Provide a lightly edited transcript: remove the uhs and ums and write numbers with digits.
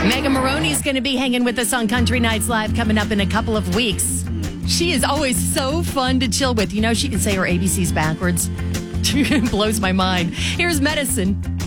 Megan Maroney's going to be hanging with us on Country Nights Live coming up in a couple of weeks. She is always so fun to chill with. You know, she can say her ABCs backwards. It blows my mind. Here's Medicine.